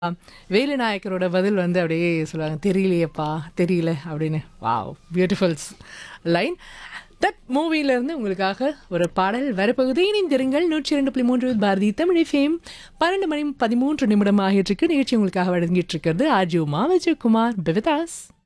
வேலுநாயக்கரோட பதில் வந்து அப்படியே சொல்லுவாங்க, "தெரியலையேப்பா, தெரியல" அப்படின்னு. வாவ்! பியூட்டிஃபுல்ஸ் லைன். தட் மூவியிலேருந்து உங்களுக்காக ஒரு பாடல் வரப்போகுது. இணைந்திருங்கள். 102.3 பாரதி தமிழ் FM. 12 மணி 13 நிமிடம் ஆகிட்டு இருக்கு. நிகழ்ச்சி உங்களுக்காக வழங்கிட்டு இருக்கிறது ஆர்ஜி உமா விஜயகுமார் பிவிதாஸ்.